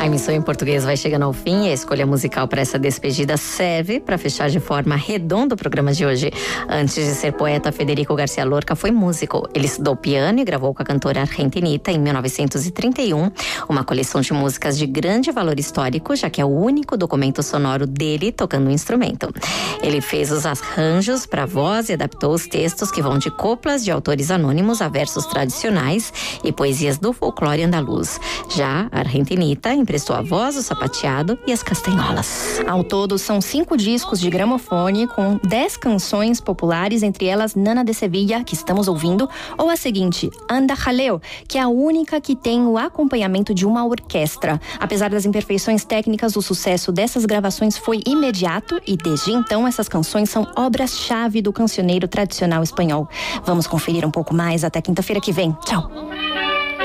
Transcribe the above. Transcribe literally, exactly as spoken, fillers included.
A emissão em português vai chegando ao fim e a escolha musical para essa despedida serve para fechar de forma redonda o programa de hoje. Antes de ser poeta, Federico Garcia Lorca foi músico. Ele estudou piano e gravou com a cantora argentinita em mil novecentos e trinta e um uma coleção de músicas de grande valor histórico, já que é o único documento sonoro dele tocando um instrumento. Ele fez os arranjos para voz e adaptou os textos que vão de coplas de autores anônimos a versos tradicionais e poesias do folclore andaluz. Já a argentinita emprestou a voz, o sapateado e as castanholas. Ao todo, são cinco discos de gramofone com dez canções populares, entre elas Nana de Sevilla, que estamos ouvindo, ou a seguinte, Anda Jaleo, que é a única que tem o acompanhamento de uma orquestra. Apesar das imperfeições técnicas, o sucesso dessas gravações foi imediato e desde então essas canções são obras-chave do cancioneiro tradicional espanhol. Vamos conferir um pouco mais até quinta-feira que vem. Tchau!